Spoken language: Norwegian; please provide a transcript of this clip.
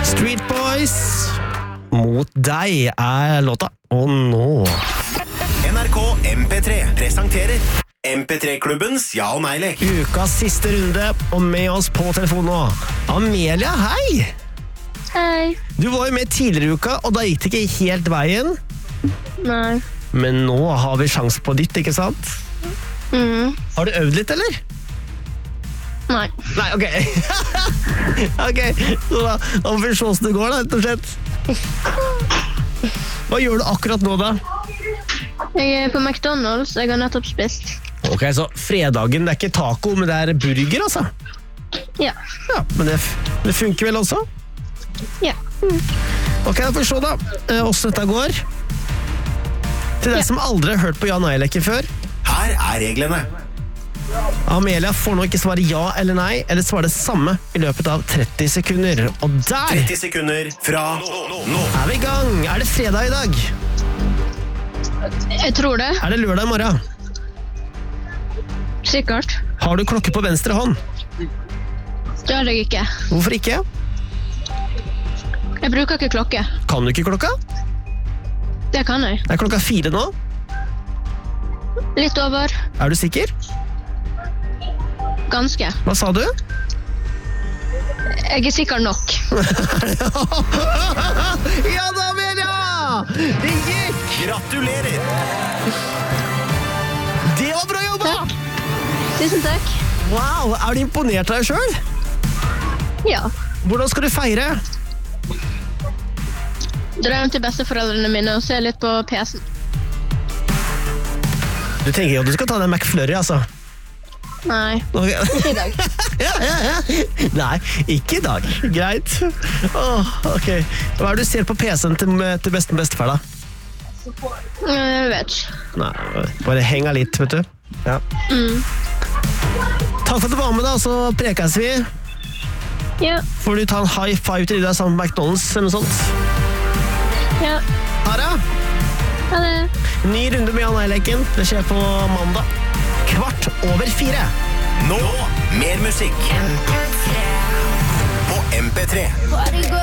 Street Boys mot deg låta. Og nå NRK MP3 presenterer MP3-klubbens ja- og nei-lek. ukas siste runde, og med oss på telefonen nå Amelia, hei! Hei. Du var jo med tidligere i uka, og da gikk det ikke helt veien. Nei. Men nå har vi sjans på ditt, ikke sant? Har du øvd litt, eller? Nei. Nei, ok. Ok, så da får vi se hvordan det går da, rett og slett. Hva gjør du akkurat nå da? Jeg på McDonald's. Jeg har nettopp spist. Ok, så fredagen, det ikke taco, men det burger, altså. Ja. Ja, men det funker vel også? Ja. Ok, da får vi se da, hvordan dette går. Til deg som aldri har hørt på ja-nei-leken før, Her reglene. Amelia får nå ikke svare ja eller nei, eller svare det samme i løpet av 30 sekunder. Og der 30 sekunder fra nå. vi i gang. Det fredag i dag? Jeg tror det. Det lørdag i morgen? Sikkert. Har du klokke på venstre hånd? Det har jeg ikke. Hvorfor ikke? Jeg bruker ikke klokke. Kan du ikke klokka? Det kan jeg. Det klokka 4 nå. Litt over. Du sikker? Ganske. Hva sa du? Jeg sikker nok. Ja da, Amelia! Det gikk! Gratulerer! Det var bra jobba! Tusen takk. Wow, du imponert av deg selv? Ja. Hvordan skal du feire? Dra hjem til besteforeldrene mine og se litt på PC-en. Du tenker at du skal ta deg McFlurry, altså? Nei. Okay. Ikke i dag. Ja. Nei, ikke i dag. Greit. Ok. Hva det du ser på PC-en til bestefar da? Jeg vet ikke. Nei, bare henga litt, vet du. Ja. Takk for at du var med da, så prekes vi. Ja. Får du ta en high five til de der sammen med McDonald's eller noe sånt? Ja. Ha det! Ha det. Ny runde med ja-nei-leken. Det skjer på mandag. 4:15. Nå mer musikk på MP3.